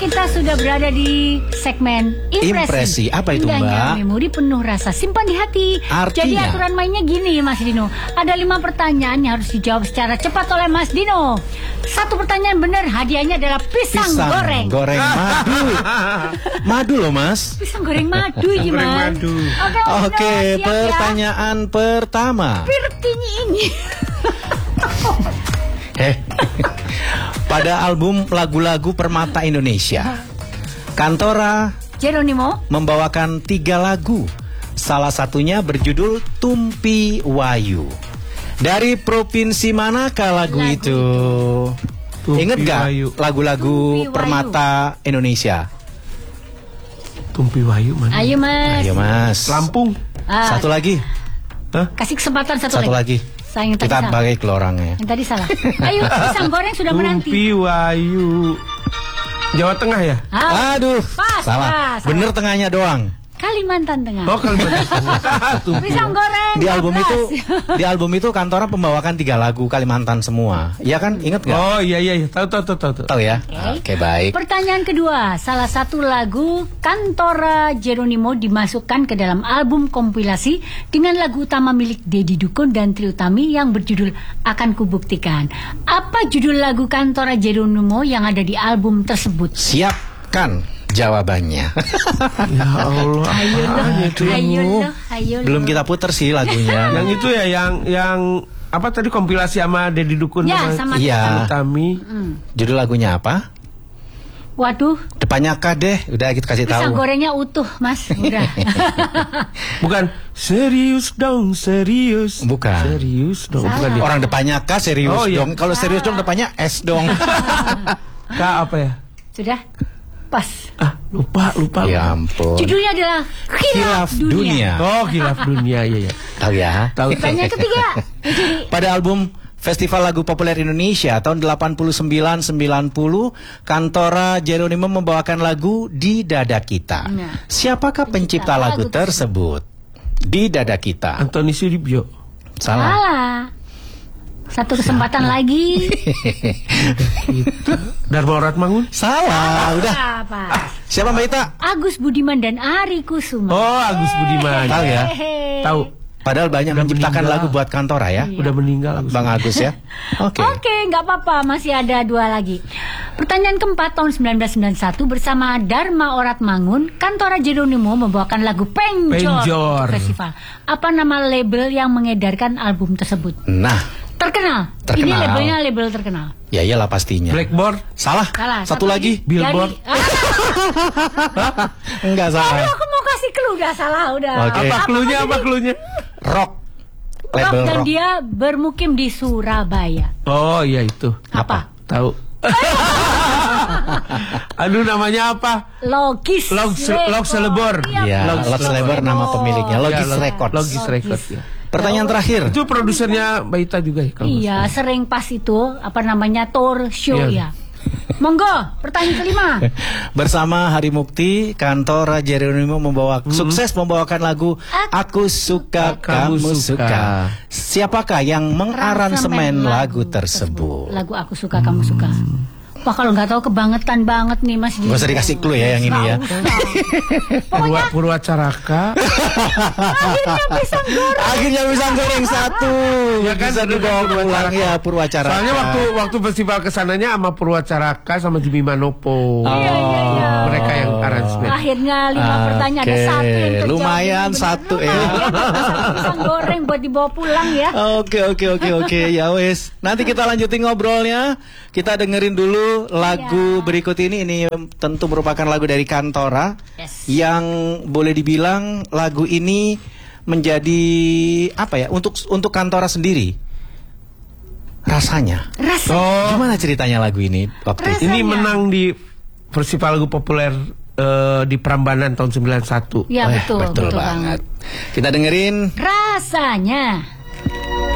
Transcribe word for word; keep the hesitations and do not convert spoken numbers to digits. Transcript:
kita sudah berada di segmen impresi. Impresi, apa itu, Indahnya Mbak? memori penuh rasa, simpan di hati. Artinya? Jadi aturan mainnya gini, Mas Dino. Ada lima pertanyaan yang harus dijawab secara cepat oleh Mas Dino. Satu pertanyaan benar, hadiahnya adalah pisang, Pisang goreng. goreng madu. Madu loh, Mas. Pisang goreng madu, ya, Goreng Mas. madu. Oke, Mas Oke, Dino, siap pertanyaan pertama. ya. Pirtinya ini. Eh, pada album lagu-lagu Permata Indonesia, Kantora Jeronimo membawakan tiga lagu. Salah satunya berjudul Tumpi Wayu. Dari provinsi manakah lagu, Lagu itu? Tumpi Ingat gak Wayu. lagu-lagu Tumpi Wayu. Permata Indonesia? Tumpi Wayu mana? Ayo, Mas. Ayo, Mas. Lampung. Ah, Satu lagi. Hah? kasih kesempatan satu, Satu lagi. Saya yang tadi Kita salah. bagi ke orangnya. Yang tadi salah. Ayo, pisang goreng sudah menanti. Tumpi Wayu. Jawa Tengah ya? Ah, Aduh, Pas, salah. pas, salah. Bener tengahnya doang. Kalimantan Tengah. Oh, Kalimantan Tengah. Tumpi. Pisang goreng. Di album dua belas. itu, di album itu Kantora membawakan tiga lagu Kalimantan semua. Iya kan? Ingat nggak? Oh iya iya, iya. Tahu tahu tahu tahu. Tahu ya? Oke. Oke, baik. Pertanyaan kedua, salah satu lagu Kantora Jeronimo dimasukkan ke dalam album kompilasi dengan lagu utama milik Deddy Dukun dan Trie Utami yang berjudul Akan Kubuktikan. Apa judul lagu Kantora Jeronimo yang ada di album tersebut? Siapkan jawabannya. Ya Allah. Ayo loh, apaan itu? ayo loh, ayo loh. Belum kita puter sih lagunya. Yang itu ya, yang yang apa tadi kompilasi sama Deddy Dukun Ya, sama Iya. Utami. Hmm. Judul lagunya apa? Waduh, Depannya K deh. Udah kita kasih pisang tahu. gorengnya utuh, Mas. Udah. Bukan serius dong, serius. Bukan. Serius dong. Salah. Bukan dia. Orang depannya K serius Oh, iya. dong. Kalau serius dong depannya S dong. K apa ya? Sudah? Pas. Ah, lupa, lupa. Ya lupa. ampun. Judulnya adalah Khilaf Khilaf Dunia. Dunia. Oh, Khilaf Dunia, iya ya. Tahu ya? Tahu. Pertanyaan ketiga. Jadi, Pada album Festival Lagu Populer Indonesia tahun delapan puluh sembilan sembilan puluh, Kantora Jeronimo membawakan lagu Di Dada Kita. Nah. Siapakah pencipta lagu lagu tersebut? Di Dada Kita. Antoni Sudibyo. Salah. salah. Satu kesempatan lagi. Dharma Oratmangun. Salah. Udah. Apa? Siapa Mbak Ita? Agus Budiman dan Ari Kusuma. Oh, Agus Budiman. Tahu ya? Hehehe. Tahu. Padahal banyak Udah menciptakan meninggal. lagu buat Kantora ya. Udah meninggal Agus. Bang Agus ya. Oke. Oke, nggak apa-apa, masih ada dua lagi. Pertanyaan keempat, tahun sembilan belas sembilan puluh satu bersama Dharma Oratmangun, Kantora Jeronimo membawakan lagu Penjor, Penjor. untuk festival. Apa nama label yang mengedarkan album tersebut? Nah, Terkenal. Ini Terkenal. labelnya label terkenal. ya iyalah pastinya. Blackboard. Salah. Salah. Satu, lagi. Billboard. Dari- Ah, Enggak aduh, salah. aku mau kasih clue, udah salah, udah. Oke. Apa klunya? Apa klunya? Rock. Rock Label dan rock. dia bermukim di Surabaya. Oh, iya itu. Apa? Tahu. Aduh, namanya apa? Logis. Log- Record. Log Selebor. Iya, Logis Logis Labor nama pemiliknya, Logis Ya, Log- Records. Logis Records ya. Pertanyaan terakhir. Itu produsernya Mbak Ita juga ya? kalau nggak Iya, sering pas itu apa namanya tour show Iya. ya. Monggo, pertanyaan kelima. Bersama Hari Mukti, Kantora Jeronimo membawa Hmm. sukses membawakan lagu Aku Suka Kamu Kamu Suka. Suka. Siapakah yang mengaransemen lagu tersebut? Lagu Aku Suka Kamu Suka. Wah, kalau nggak tahu kebangetan banget nih Mas. Gak usah dikasih clue ya yang ini ya. Purwa, Purwacaraka. Akhirnya pisang goreng. Akhirnya pisang goreng satu. Ya kan, Bisa bener dibawa kan, pulang Purwacaraka. ya Purwacaraka. Soalnya waktu waktu festival kesananya sama Purwacaraka sama Jimmy Manopo. Oh. Iya, iya, iya. Mereka yang aransemen. Akhirnya lima pertanyaan ada Oke, satu yang terjawab. lumayan Bener, satu ya. lumayan. Satu pisang goreng buat dibawa pulang ya. Oke oke oke oke ya wes. Nanti kita lanjutin ngobrolnya. Kita dengerin dulu lagu berikut ini. Ini tentu merupakan lagu dari Kantora. Yes. Yang boleh dibilang lagu ini menjadi apa ya untuk untuk Kantora sendiri. Rasanya. Rasa. Oh, Gimana ceritanya lagu ini waktu itu? ini menang di Festival Lagu Populer eh, di Prambanan tahun sembilan puluh satu. Ya Eh, betul, betul, betul banget. banget. Kita dengerin. Rasanya.